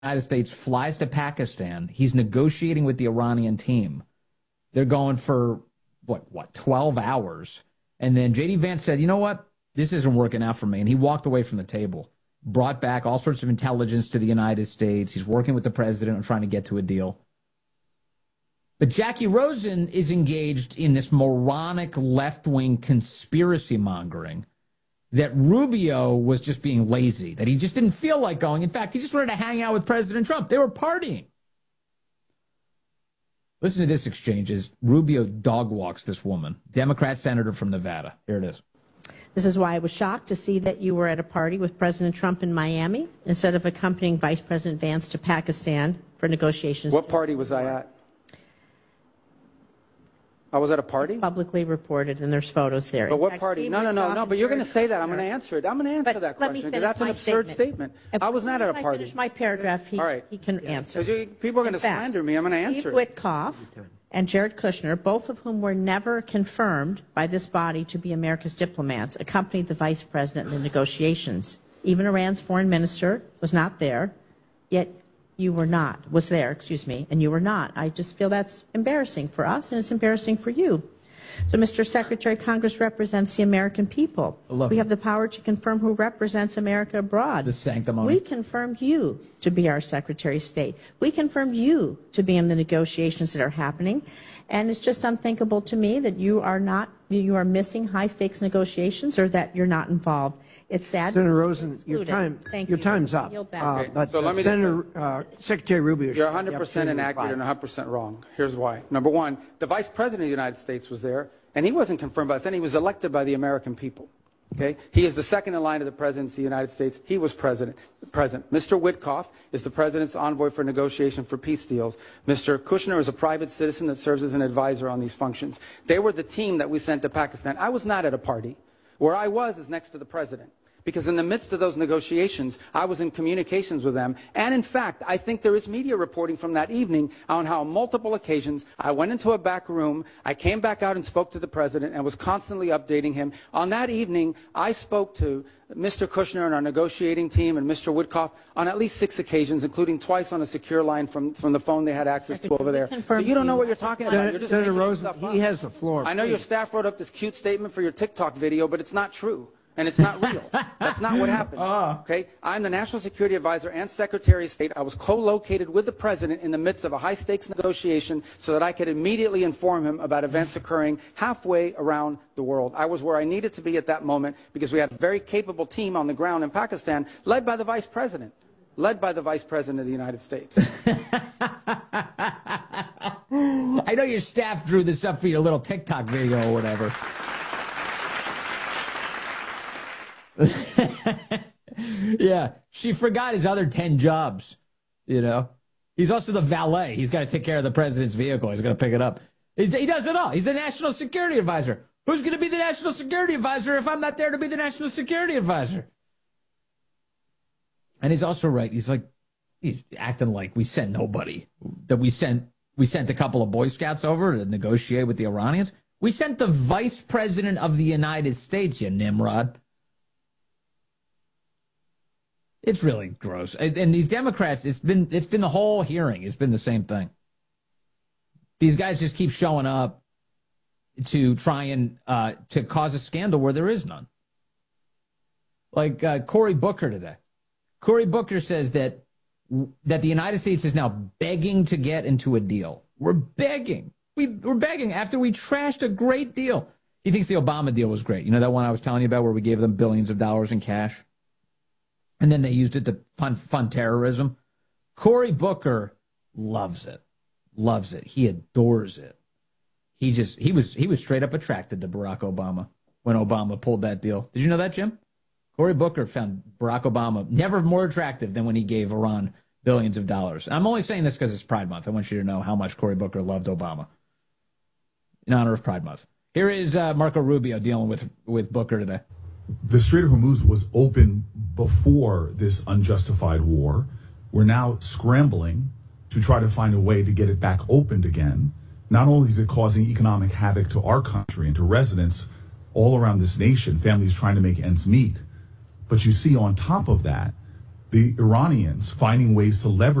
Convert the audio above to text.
United States flies to Pakistan. He's negotiating with the Iranian team. They're going for, what, 12 hours. And then J.D. Vance said, you know what? This isn't working out for me. And he walked away from the table, brought back all sorts of intelligence to the United States. He's working with the president on trying to get to a deal. But Jackie Rosen is engaged in this moronic left-wing conspiracy mongering that Rubio was just being lazy, that he just didn't feel like going. In fact, he just wanted to hang out with President Trump. They were partying. Listen to this exchange as Rubio dog walks this woman, Democrat senator from Nevada. Here it is. This is why I was shocked to see that you were at a party with President Trump in Miami instead of accompanying Vice President Vance to Pakistan for negotiations. What party was I at? I was at a party? It's publicly reported, and there's photos there. But what party? No, but you're going to say that. I'm going to answer it. I'm going to answer that question, because that's an absurd statement. I was not at a party. Finish my paragraph, he can answer. People are going to slander me. I'm going to answer Steve Witkoff and Jared Kushner, both of whom were never confirmed by this body to be America's diplomats, accompanied the vice president in the negotiations. Even Iran's foreign minister was not there, yet you were not, was there, excuse me, and you were not. I just feel that's embarrassing for us, and it's embarrassing for you. So, Mr. Secretary, Congress represents the American people. We have the power to confirm who represents America abroad. The sanctimony. We confirmed you to be our Secretary of State. We confirmed you to be in the negotiations that are happening. And it's just unthinkable to me that you are missing high-stakes negotiations, or that you're not involved. It's sad. Senator Rosen, your time's up. Okay. So let me Secretary Rubio, you're 100% inaccurate and 100% wrong. Here's why. Number one, the Vice President of the United States was there, and he wasn't confirmed by us, and he was elected by the American people. Okay? He is the second in line of the presidency of the United States. He was present. Mr. Witkoff is the president's envoy for negotiation for peace deals. Mr. Kushner is a private citizen that serves as an advisor on these functions. They were the team that we sent to Pakistan. I was not at a party. Where I was is next to the president. Because in the midst of those negotiations, I was in communications with them. And in fact, I think there is media reporting from that evening on how on multiple occasions I went into a back room, I came back out and spoke to the president and was constantly updating him. On that evening, I spoke to Mr. Kushner and our negotiating team and Mr. Witkoff on at least 6 occasions, including twice on a secure line from the phone they had access to over there. So you don't know what you're talking about. You're just Senator Rosen, he has the floor. I know your staff wrote up this cute statement for your TikTok video, but it's not true. And it's not real. That's not what happened. Okay? I'm the National Security Advisor and Secretary of State. I was co-located with the President in the midst of a high-stakes negotiation so that I could immediately inform him about events occurring halfway around the world. I was where I needed to be at that moment because we had a very capable team on the ground in Pakistan, led by the Vice President. Led by the Vice President of the United States. I know your staff drew this up for your little TikTok video or whatever. Yeah, she forgot his other 10 jobs, you know. He's also the valet. He's got to take care of the president's vehicle. He's going to pick it up. He does it all. He's the National Security Advisor. Who's going to be the National Security Advisor if I'm not there to be the National Security Advisor? And he's also right. He's acting like we sent nobody. That we sent a couple of Boy Scouts over to negotiate with the Iranians. We sent the Vice President of the United States, you Nimrod. It's really gross. And these Democrats, it's been the whole hearing. It's been the same thing. These guys just keep showing up to try and to cause a scandal where there is none. Like Cory Booker today. Cory Booker says that the United States is now begging to get into a deal. We're begging. We're begging after we trashed a great deal. He thinks the Obama deal was great. You know that one I was telling you about where we gave them billions of dollars in cash? And then they used it to fund terrorism. Cory Booker loves it. Loves it. He adores it. He was straight up attracted to Barack Obama when Obama pulled that deal. Did you know that, Jim? Cory Booker found Barack Obama never more attractive than when he gave Iran billions of dollars. And I'm only saying this because it's Pride Month. I want you to know how much Cory Booker loved Obama in honor of Pride Month. Here is Marco Rubio dealing with Booker today. The Strait of Hormuz was open before this unjustified war. We're now scrambling to try to find a way to get it back opened again. Not only is it causing economic havoc to our country and to residents all around this nation, families trying to make ends meet, but you see on top of that, the Iranians finding ways to leverage